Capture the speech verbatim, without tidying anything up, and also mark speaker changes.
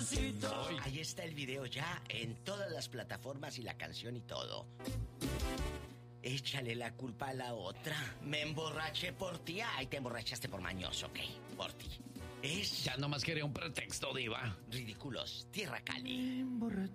Speaker 1: despacito.
Speaker 2: Ahí está el video ya en todas las plataformas y la canción y todo. Échale la culpa a la otra. Me emborraché por ti. Ay, te emborrachaste por mañoso, ¿ok? Por ti. Es...
Speaker 3: Ya nomás quería un pretexto, diva.
Speaker 2: Ridículos. Tierra Cali.